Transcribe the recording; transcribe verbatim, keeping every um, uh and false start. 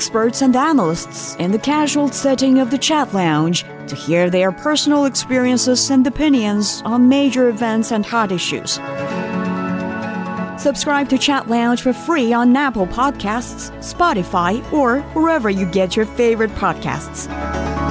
experts and analysts in the casual setting of the Chat Lounge to hear their personal experiences and opinions on major events and hot issues. Subscribe to Chat Lounge for free on Apple Podcasts, Spotify, or wherever you get your favorite podcasts.